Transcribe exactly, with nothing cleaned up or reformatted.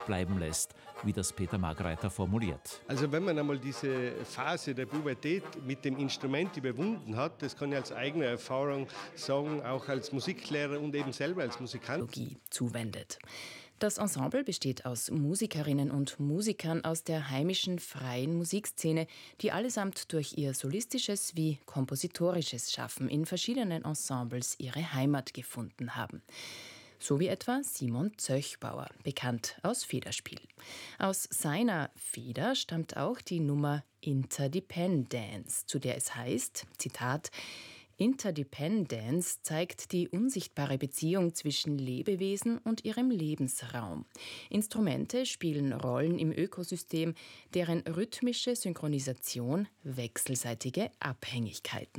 bleiben lässt, wie das Peter Margreiter formuliert. Also wenn man einmal diese Phase der Pubertät mit dem Instrument überwunden hat, das kann ich als eigene Erfahrung sagen, auch als Musiklehrer und eben selber als Musikant, zuwendet. Das Ensemble besteht aus Musikerinnen und Musikern aus der heimischen freien Musikszene, die allesamt durch ihr solistisches wie kompositorisches Schaffen in verschiedenen Ensembles ihre Heimat gefunden haben. So wie etwa Simon Zöchbauer, bekannt aus Federspiel. Aus seiner Feder stammt auch die Nummer Interdependence, zu der es heißt, Zitat, Interdependence zeigt die unsichtbare Beziehung zwischen Lebewesen und ihrem Lebensraum. Instrumente spielen Rollen im Ökosystem, deren rhythmische Synchronisation wechselseitige Abhängigkeiten